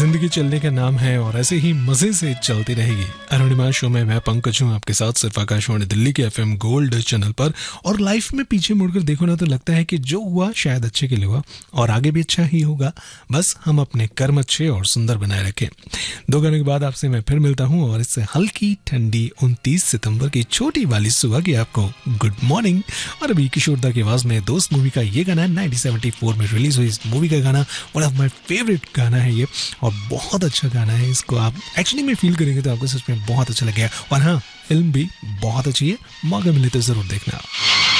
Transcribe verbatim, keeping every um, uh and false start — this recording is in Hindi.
जिंदगी चलने का नाम है और ऐसे ही मजे से चलती रहेगी। अरुणिमा शो में मैं पंकज हूँ आपके साथ, सिर्फ आकाशवाणी दिल्ली के एफएम गोल्ड चैनल पर। और लाइफ में पीछे मुड़कर देखो ना तो लगता है कि जो हुआ शायद अच्छे के लिए हुआ और आगे भी अच्छा ही होगा, बस हम अपने कर्म अच्छे और सुंदर बनाए रखें। दो गाने के बाद आपसे मैं फिर मिलता हूँ और इससे हल्की ठंडी उनतीस सितंबर की छोटी वाली सुबह की आपको गुड मॉर्निंग। और अभी किशोरदा की आवाज में दोस्त मूवी का ये गाना नाइनटीन सेवेंटी फोर में रिलीज हुई इस मूवी का गाना, वन ऑफ माई फेवरेट गाना है ये और बहुत अच्छा गाना है। इसको आप एक्चुअली में फील करेंगे तो आपको सच में बहुत अच्छा लगेगा। और हाँ, फिल्म भी बहुत अच्छी है, मौका मिले तो जरूर देखना।